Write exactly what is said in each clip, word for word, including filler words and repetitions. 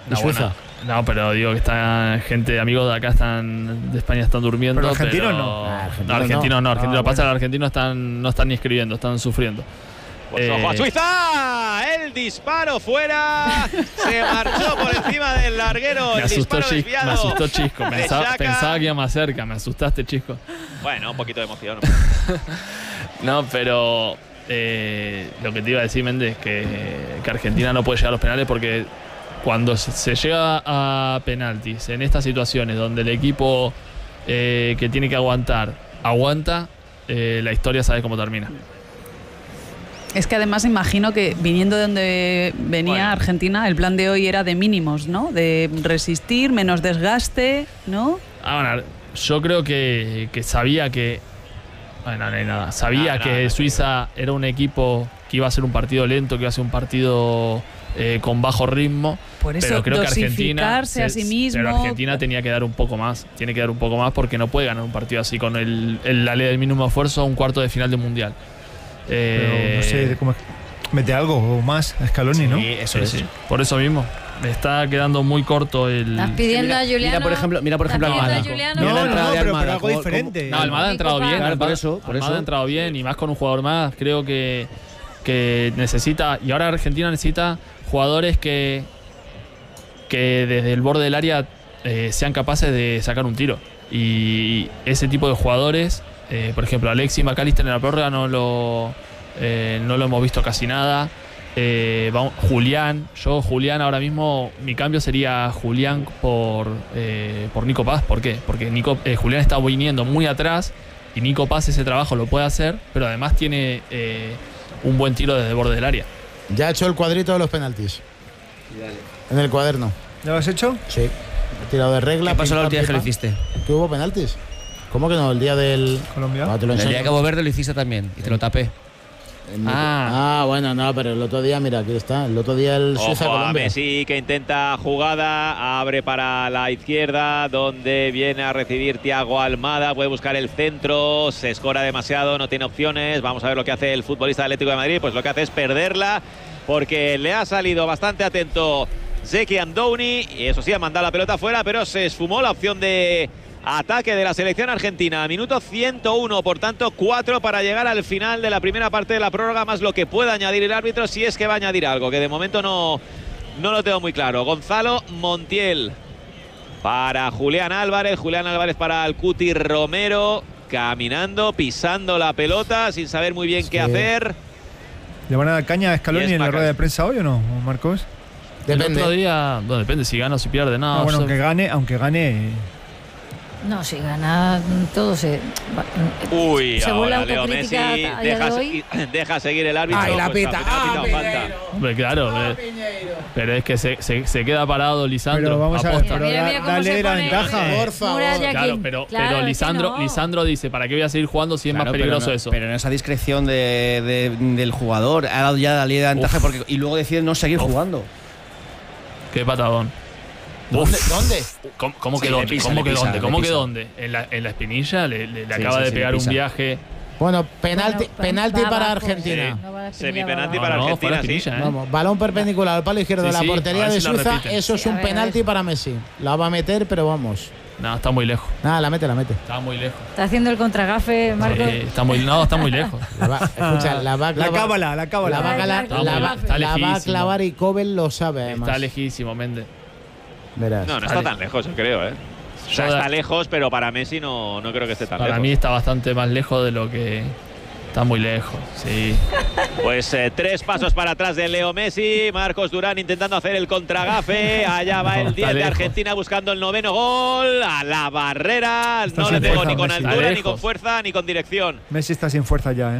No, Suiza. Bueno, no, pero digo que está gente, amigos de acá están de España están durmiendo. Pero argentinos pero... no. Ah, argentinos no. Argentinos no. Argentinos ah, pasa, bueno. Los argentinos están, no están ni escribiendo, están sufriendo. Pues eh... ojo a Suiza, el disparo fuera, se marchó por encima del larguero, me el asustó, disparo Chisco, desviado. Me asustó Chisco, pensaba, pensaba que iba más cerca, me asustaste, Chisco. Bueno, un poquito de emoción. No, pero eh, lo que te iba a decir, Méndez, que, que Argentina no puede llegar a los penales porque cuando se llega a penaltis en estas situaciones donde el equipo eh, que tiene que aguantar aguanta, eh, la historia sabes cómo termina. Es que además imagino que viniendo de donde venía bueno. Argentina, el plan de hoy era de mínimos, ¿no? De resistir, menos desgaste, ¿no? Ah, bueno, yo creo que, que sabía que... Bueno, no hay nada. Sabía no, no, que no, Suiza no. era un equipo que iba a ser un partido lento, que iba a ser un partido eh, con bajo ritmo. Por eso pero creo que Argentina, a sí mismo. Pero Argentina tenía que dar un poco más. Tiene que dar un poco más porque no puede ganar un partido así con el, el, la ley del mínimo esfuerzo a un cuarto de final de mundial. Eh, pero no sé, ¿cómo mete algo más a Scaloni, sí, no? Eso sí, es. Sí. Por eso mismo. Me está quedando muy corto el... Estás pidiendo mira, a Juliano... Mira, por ejemplo, mira, por ejemplo Almada. No, no, no, pero, pero algo diferente. No, Almada ha entrado bien. Claro, por eso, por Almada eso. ha entrado bien y más con un jugador más. Creo que, que necesita... Y ahora Argentina necesita jugadores que, que desde el borde del área eh, sean capaces de sacar un tiro. Y ese tipo de jugadores, eh, por ejemplo, Alexis McAllister en la prórroga no lo, eh, no lo hemos visto casi nada. Eh, vamos, Julián, yo Julián ahora mismo mi cambio sería Julián por, eh, por Nico Paz. ¿Por qué? Porque Nico, eh, Julián está viniendo muy atrás y Nico Paz ese trabajo lo puede hacer, pero además tiene eh, un buen tiro desde el borde del área. Ya he hecho el cuadrito de los penaltis. Dale. En el cuaderno. ¿Ya lo has hecho? Sí. He tirado de regla. ¿Qué pasó la última vez que lo hiciste? ¿Que hubo penaltis? ¿Cómo que no? El día del... Colombia. No, te lo el enseño. día de Cabo Verde lo hiciste también y te lo tapé. Ah. ah, bueno, no, pero el otro día, mira, aquí está. El otro día el Suiza Ojo a Colombia. Messi que intenta jugada, abre para la izquierda, donde viene a recibir Thiago Almada, puede buscar el centro, se escora demasiado, no tiene opciones. Vamos a ver lo que hace el futbolista Atlético de Madrid. Pues lo que hace es perderla, porque le ha salido bastante atento Zeki Andouny, y eso sí, ha mandado la pelota fuera, pero se esfumó la opción de ataque de la selección argentina. Minuto ciento uno, por tanto cuatro para llegar al final de la primera parte de la prórroga, más lo que pueda añadir el árbitro, si es que va a añadir algo, que de momento no, no lo tengo muy claro. Gonzalo Montiel para Julián Álvarez, Julián Álvarez para el Cuti Romero, caminando, pisando la pelota, sin saber muy bien sí. qué hacer. ¿Le van a dar caña a Scaloni en la rueda de prensa hoy o no, Marcos? Depende. El otro día, no, depende si gana o si pierde. No, no bueno, o sea, aunque gane, aunque gane... No, si gana todo se... Uy, según ahora la Leo Messi deja, de hoy. deja seguir el árbitro. Ay, la pues, pita. Ah, Piñeiro. Pues claro, Ah, eh, pero es que se, se, se queda parado Lisandro. Pero vamos a ver, aposta. pero Mira, mira da, cómo dale se la pone ventaja. Por favor. Claro, pero, Claro, pero es que Lisandro, no. Lisandro dice, ¿para qué voy a seguir jugando si es Claro, más peligroso pero no, eso? Pero en esa discreción de, de, del jugador, ha dado ya la ley de ventaja porque, y luego decide no seguir Uf. jugando. Qué patadón. ¿Dónde? ¿Dónde? ¿Cómo, cómo sí, que dónde? Pisa, ¿Cómo que pisa, dónde? ¿Cómo que pisa. dónde? En la, en la espinilla le, le, le sí, acaba sí, de sí, pegar un pisa. viaje. Bueno, penalti, Bueno, penalti va para abajo, Argentina. sí. No va a la Semipenalti va para No, no, Argentina, fue la sí. espinilla, ¿eh? Vamos, balón perpendicular al palo izquierdo Sí, de la sí, portería a ver de si la Suiza. repiten. Eso es Sí, a un ver, penalti a ver. para Messi. La va a meter, pero vamos. No, está muy lejos. Nada, la mete, la mete. Está muy lejos. Está haciendo el contragafe, Marcos. Eh, está muy, no, está muy lejos. La va, escucha, la va a La clavar. cábala, la cábala. La va a, cala- Está la muy- va- está la va a lejísimo. clavar y Kobel lo sabe, además. Está lejísimo, Méndez. Verás. No, no está tan lejos, yo creo, ¿eh? O sea, está lejos, pero para Messi no, no creo que esté tan Para lejos. mí está bastante más lejos de lo que... Está muy lejos, sí. Pues eh, tres pasos para atrás de Leo Messi. Marcos Durán intentando hacer el contragafe. Allá va el No, diez está de lejos. Argentina buscando el noveno gol. A la barrera. Está No sin le pegó fuerza, ni con Messi. altura, Está ni con lejos. fuerza, ni con dirección. Messi está sin fuerza ya, ¿eh?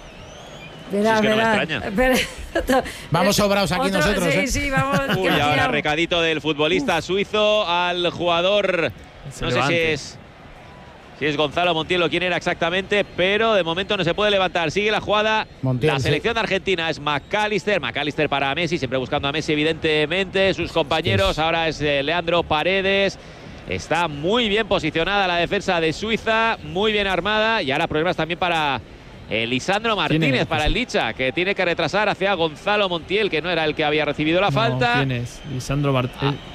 Verá, Si es que no me verá. extraña. Pero- Vamos sobrados aquí Otro- nosotros, sí, ¿eh? Sí, vamos. Uy, que ahora tirado. recadito del futbolista suizo al jugador. Se No sé si levante. es, si es Gonzalo Montiel o quién era exactamente, pero de momento no se puede levantar. Sigue la jugada. Montiel, la sí. selección de Argentina es McAllister. McAllister para Messi, siempre buscando a Messi, evidentemente. Sus compañeros, ahora es eh, Leandro Paredes. Está muy bien posicionada la defensa de Suiza, muy bien armada. Y ahora problemas también para eh, Lisandro Martínez, es? para el Licha, que tiene que retrasar hacia Gonzalo Montiel, que no era el que había recibido la No, falta. ¿quién es? Lisandro Martínez.